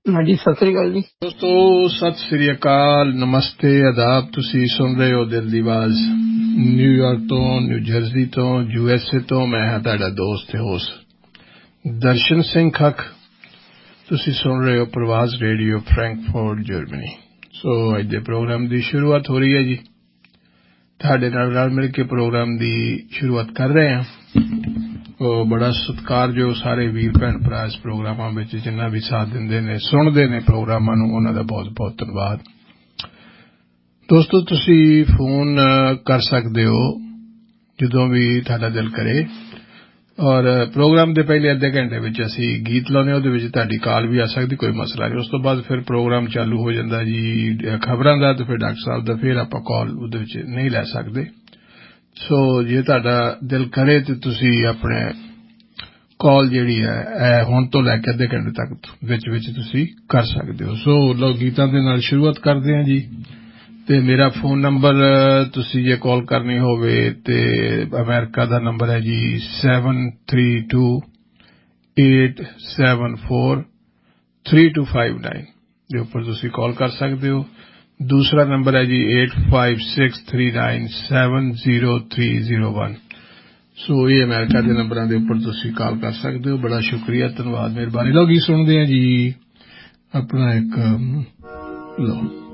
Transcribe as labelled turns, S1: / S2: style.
S1: ਹਾਂਜੀ, ਸਤਿ ਸ੍ਰੀ ਅਕਾਲ ਜੀ
S2: ਦੋਸਤੋ। ਸਤਿ ਸ੍ਰੀ ਅਕਾਲ, ਨਮਸਤੇ, ਆਦਾਬ। ਤੁਸੀਂ ਸੁਣ ਰਹੇ ਹੋ ਦਿਲ ਦੀ ਆਵਾਜ਼ ਨਿਊਯਾਰਕ ਤੋਂ, ਨਿਊ ਜਰਸੀ ਤੋਂ, USA ਤੋਂ। ਮੈਂ ਹਾਂ ਤੁਹਾਡਾ ਦੋਸਤ ਤੇ ਹੋਸਟ ਦਰਸ਼ਨ ਸਿੰਘ ਖੱਖ। ਤੁਸੀਂ ਸੁਣ ਰਹੇ ਹੋ ਪ੍ਰਵਾਸ ਰੇਡੀਓ, ਫਰੈਂਕਫਰਟ, ਜਰਮਨੀ। ਸੋ ਅੱਜ ਦੇ ਪ੍ਰੋਗਰਾਮ ਦੀ ਸ਼ੁਰੂਆਤ ਹੋ ਰਹੀ ਹੈ ਜੀ। ਤੁਹਾਡੇ ਨਾਲ ਰਲ ਮਿਲ ਕੇ ਪ੍ਰੋਗਰਾਮ ਦੀ ਸ਼ੁਰੂਆਤ ਕਰ ਰਹੇ ਹਾਂ। ਬੜਾ ਸਤਿਕਾਰਯੋਗ ਸਾਰੇ ਵੀਰ ਭੈਣ ਭਰਾ ਇਸ ਪ੍ਰੋਗਰਾਮਾਂ ਵਿੱਚ ਜਿੰਨਾ ਵੀ ਸਾਥ ਦਿੰਦੇ ਨੇ, ਸੁਣਦੇ ਨੇ ਪ੍ਰੋਗਰਾਮਾਂ ਨੂੰ, ਉਹਨਾਂ ਦਾ ਬਹੁਤ ਬਹੁਤ ਧੰਨਵਾਦ। ਦੋਸਤੋ, ਤੁਸੀਂ ਫੋਨ ਕਰ ਸਕਦੇ ਹੋ ਜਦੋਂ ਵੀ ਤੁਹਾਡਾ ਦਿਲ ਕਰੇ, ਔਰ ਪ੍ਰੋਗਰਾਮ ਦੇ ਪਹਿਲੇ ਅੱਧੇ ਘੰਟੇ ਵਿੱਚ ਅਸੀਂ ਗੀਤ ਲਾਉਂਦੇ ਹਾਂ। ਉਹਦੇ ਵਿੱਚ ਤੁਹਾਡੀ ਕਾਲ ਵੀ ਆ ਸਕਦੀ, ਕੋਈ ਮਸਲਾ ਨਹੀਂ। ਉਸ ਤੋਂ ਬਾਅਦ ਫਿਰ ਪ੍ਰੋਗਰਾਮ ਚਾਲੂ ਹੋ ਜਾਂਦਾ ਜੀ ਖਬਰਾਂ ਦਾ, ਤੇ ਫਿਰ ਡਾਕਟਰ ਸਾਹਿਬ ਦਾ। ਫਿਰ ਆਪਾਂ ਕਾਲ ਉਹਦੇ ਵਿੱਚ ਨਹੀਂ ਲੈ ਸਕਦੇ। ਸੋ ਜੇ ਤੁਹਾਡਾ ਦਿਲ ਕਰੇ ਤੇ ਤੁਸੀਂ ਆਪਣੇ ਕਾਲ ਜਿਹੜੀ ਹੈ ਹੁਣ ਤੋਂ ਲੈ ਕੇ ਅੱਧੇ ਘੰਟੇ ਤੱਕ ਵਿੱਚ ਤੁਸੀਂ ਕਰ ਸਕਦੇ ਹੋ। ਸੋ ਲਓ, ਗੀਤਾਂ ਦੇ ਨਾਲ ਸ਼ੁਰੂਆਤ ਕਰਦੇ ਹਾਂ ਜੀ। ਤੇ ਮੇਰਾ ਫੋਨ ਨੰਬਰ ਤੁਸੀਂ ਜੇ ਕਾਲ ਕਰਨੀ ਹੋਵੇ ਤੇ ਅਮਰੀਕਾ ਦਾ ਨੰਬਰ ਹੈ ਜੀ 7328743259 ਦੇ ਉੱਪਰ ਤੁਸੀਂ ਕਾਲ ਕਰ ਸਕਦੇ ਹੋ। ਦੂਸਰਾ ਨੰਬਰ ਹੈ ਜੀ 8563970301। ਸੋ ਇਹ ਅਮਰੀਕਾ ਦੇ ਨੰਬਰਾਂ ਦੇ ਉੱਪਰ ਤੁਸੀਂ ਕਾਲ ਕਰ ਸਕਦੇ ਹੋ। ਬੜਾ ਸ਼ੁਕਰੀਆ, ਧੰਨਵਾਦ, ਮਿਹਰਬਾਨੀ। ਲਓ ਗੀਤ ਸੁਣਦੇ ਹਾਂ ਜੀ। ਆਪਣਾ ਇੱਕ ਲਓ।